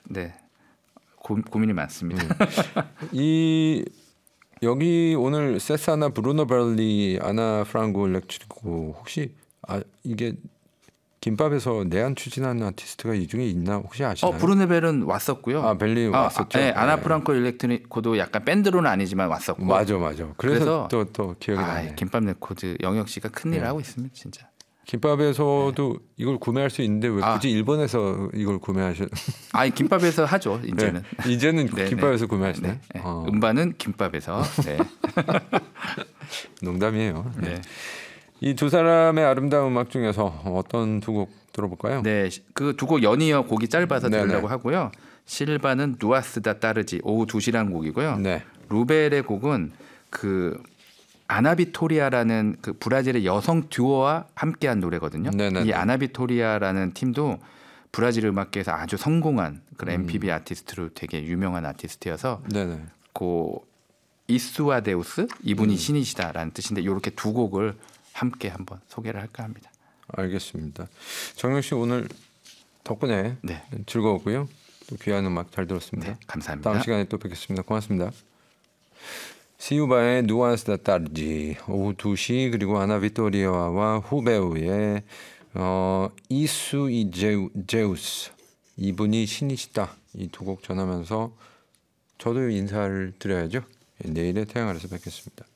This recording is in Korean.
네. 고민이 많습니다. 여기 오늘 세사나 브루노 발리, 아나 프랑고 일렉트리코 혹시 이게 김밥에서 내한 추진하는 아티스트가 이 중에 있나 혹시 아시나요? 브루네벨은 왔었고요. 벨리 왔었죠. 네, 아나 프랑코 일렉트리코도 약간 밴드로는 아니지만 왔었고. 맞아. 그래서 또 기억이 나네. 김밥 레코드 영혁 씨가 큰일 하고 있습니다, 진짜. 김밥에서도 이걸 구매할 수 있는데 왜 굳이 일본에서 이걸 구매하셔? 김밥에서 하죠, 이제는. 네, 이제는 김밥에서 구매하시나요? 네. 음반은 김밥에서. 네. 농담이에요. 네. 이 두 사람의 아름다운 음악 중에서 어떤 두 곡 들어볼까요? 네, 그 두 곡 연이어 곡이 짧아서 들으려고 하고요. 실바는 누아스다 따르지 오후 2시라는 곡이고요. 네. 루벨의 곡은 그 아나비토리아라는 그 브라질의 여성 듀오와 함께한 노래거든요. 이 아나비토리아라는 팀도 브라질 음악계에서 아주 성공한 그런 MPB 아티스트로 되게 유명한 아티스트여서 그 이수아데우스 이분이 신이시다라는 뜻인데 이렇게 두 곡을 함께 한번 소개를 할까 합니다. 알겠습니다. 정혁 씨 오늘 덕분에 즐거웠고요. 또 귀한 음악 잘 들었습니다. 네, 감사합니다. 다음 시간에 또 뵙겠습니다. 고맙습니다. 시우바의 누안스 다 따르지 오후 2시 그리고 아나 비토리아와 후배우의 이수 이제우스 이분이 신이시다 이 두 곡 전하면서 저도 인사를 드려야죠. 내일의 태양 아래서 뵙겠습니다.